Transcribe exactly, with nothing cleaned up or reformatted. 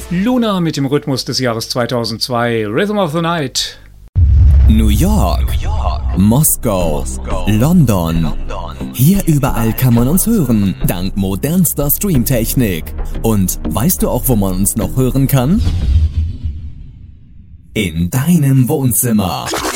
Luna mit dem Rhythmus des Jahres zweitausendzwei, Rhythm of the Night. New York, New York, Moskau, Moskau, London. London. Hier überall kann man uns hören, dank modernster Streamtechnik. Und weißt du auch, wo man uns noch hören kann? In deinem Wohnzimmer.